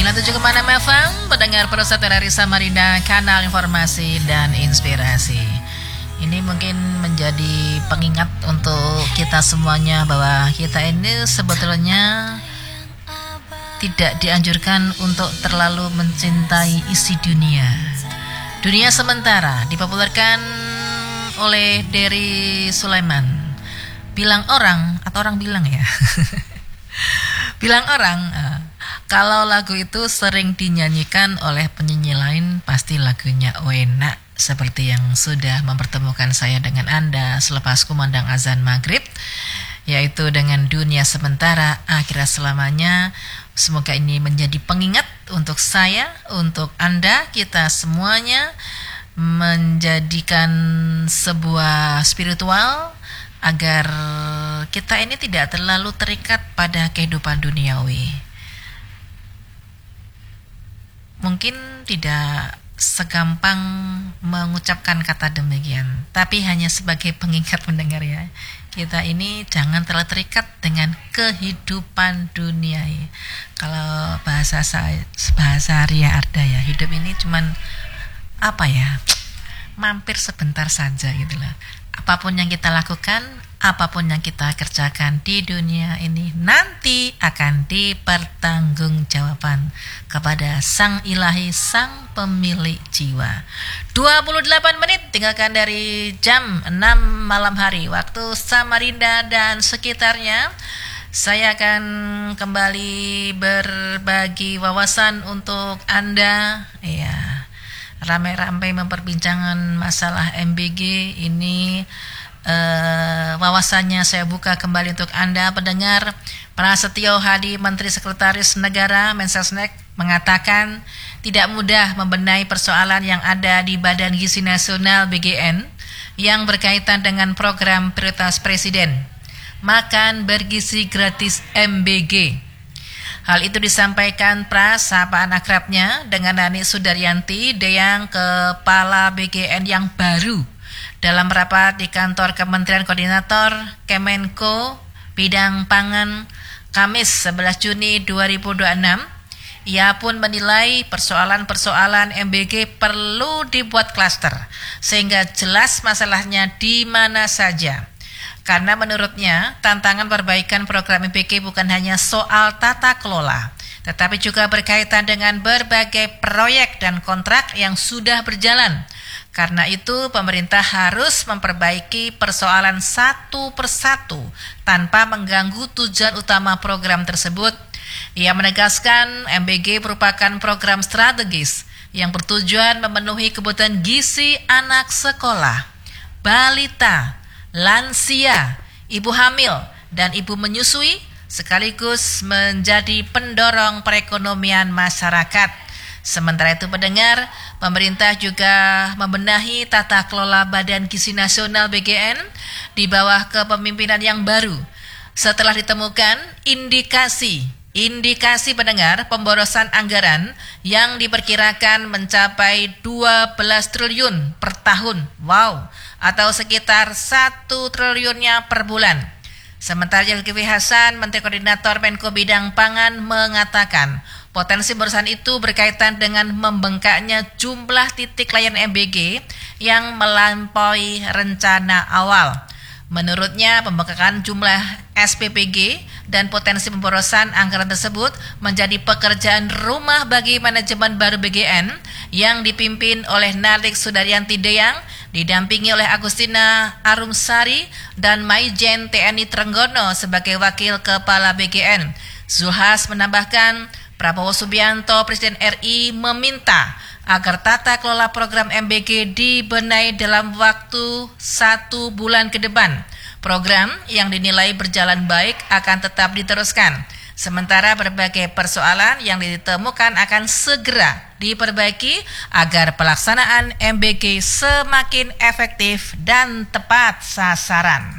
97,6 FM, pendengar persatuan dari Samarinda, kanal informasi dan inspirasi. Ini mungkin menjadi pengingat untuk kita semuanya bahwa kita ini sebetulnya tidak dianjurkan untuk terlalu mencintai isi dunia. Dunia sementara dipopulerkan oleh Dery Sulaiman. Bilang orang, atau orang bilang ya bilang orang, kalau lagu itu sering dinyanyikan oleh penyanyi lain, pasti lagunya enak. Seperti yang sudah mempertemukan saya dengan Anda selepas kumandang azan maghrib, yaitu dengan dunia sementara, akhirat selamanya. Semoga ini menjadi pengingat untuk saya, untuk Anda, kita semuanya, menjadikan sebuah spiritual agar kita ini tidak terlalu terikat pada kehidupan duniawi. Mungkin tidak segampang mengucapkan kata demikian, tapi hanya sebagai pengingat mendengar ya. Kita ini jangan terlalu terikat dengan kehidupan dunia. Kalau bahasa Ria Arda ya, hidup ini cuman mampir sebentar saja gitu lah. Apapun yang kita lakukan, apapun yang kita kerjakan di dunia ini nanti akan dipertanggungjawabkan kepada Sang Ilahi, Sang Pemilik jiwa. 28 menit tinggalkan dari jam 6 malam hari waktu Samarinda dan sekitarnya. Saya akan kembali berbagi wawasan untuk Anda. Ya, ramai-ramai memperbincangkan masalah MBG ini. Wawasannya saya buka kembali untuk Anda pendengar. Prasetyo Hadi, Menteri Sekretaris Negara Mensesnek, mengatakan tidak mudah membenahi persoalan yang ada di Badan Gizi Nasional BGN yang berkaitan dengan program prioritas Presiden, makan bergizi gratis MBG. Hal itu disampaikan sapaan akrabnya dengan Nani Sudaryanti, Deyang Kepala BGN yang baru, dalam rapat di kantor Kementerian Koordinator Kemenko Bidang Pangan Kamis 11 Juni 2026. Ia pun menilai persoalan-persoalan MBG perlu dibuat klaster sehingga jelas masalahnya di mana saja. Karena menurutnya tantangan perbaikan program MBG bukan hanya soal tata kelola, tetapi juga berkaitan dengan berbagai proyek dan kontrak yang sudah berjalan. Karena itu pemerintah harus memperbaiki persoalan satu persatu tanpa mengganggu tujuan utama program tersebut. Ia menegaskan MBG merupakan program strategis yang bertujuan memenuhi kebutuhan gizi anak sekolah, balita, lansia, ibu hamil, dan ibu menyusui, sekaligus menjadi pendorong perekonomian masyarakat. Sementara itu pendengar, pemerintah juga membenahi tata kelola Badan Gizi Nasional BGN di bawah kepemimpinan yang baru. Setelah ditemukan indikasi pendengar pemborosan anggaran yang diperkirakan mencapai 12 triliun per tahun. Wow, atau sekitar 1 triliunnya per bulan. Sementara Zulkifli Hasan, Menteri Koordinator Menko Bidang Pangan, mengatakan potensi borosan itu berkaitan dengan membengkaknya jumlah titik layan MBG yang melampaui rencana awal. Menurutnya, pembengkakan jumlah SPPG dan potensi pemborosan anggaran tersebut menjadi pekerjaan rumah bagi manajemen baru BGN yang dipimpin oleh Nalik Sudaryanti Deyang, didampingi oleh Agustina Arumsari dan Maijen TNI Trenggono sebagai Wakil Kepala BGN. Zulhas menambahkan, Prabowo Subianto, Presiden RI, meminta agar tata kelola program MBG dibenahi dalam waktu 1 bulan ke depan. Program yang dinilai berjalan baik akan tetap diteruskan. Sementara berbagai persoalan yang ditemukan akan segera diperbaiki agar pelaksanaan MBG semakin efektif dan tepat sasaran.